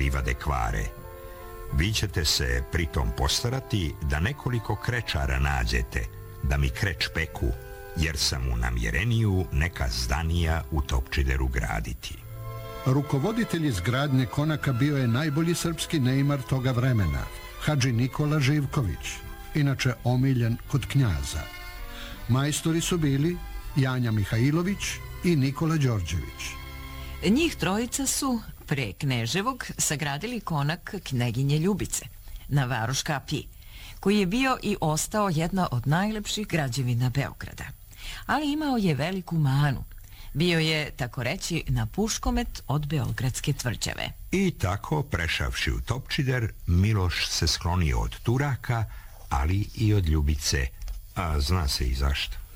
livade kvare. Vi ćete se pritom postarati da nekoliko krečara nađete, da mi kreč peku, jer sam u namjereniju neka zdanija u Topčideru graditi. Rukovoditelj izgradnje konaka bio je najbolji srpski neimar toga vremena, Hadži Nikola Živković, inače omiljen kod knjaza. Majstori su bili Janja Mihajlović i Nikola Đorđević. Njih trojica su, pre Kneževog, sagradili konak kneginje Ljubice na Varoš kapiji, koji je bio i ostao jedna od najlepših građevina Beograda. Ali imao je veliku manu. Bio je, tako reći, na puškomet od Beogradske tvrđave. I tako, prešavši u Topčider, Miloš se sklonio od Turaka, ali i od Ljubice, a zna se i zašto.